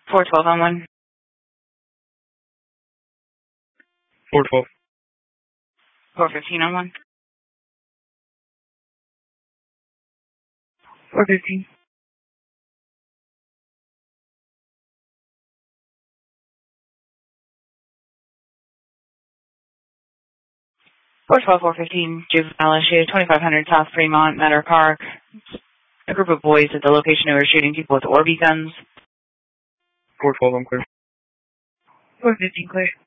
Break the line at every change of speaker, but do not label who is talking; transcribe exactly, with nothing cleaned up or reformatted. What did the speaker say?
four twelve on one.
four twelve.
four fifteen on one.
four fifteen.
four twelve, four fifteen, juvenile issue, twenty-five hundred South Fremont, Meadow Park. A group of boys at the location who were shooting people with Orby guns.
four twelve, I'm clear.
four fifteen, clear.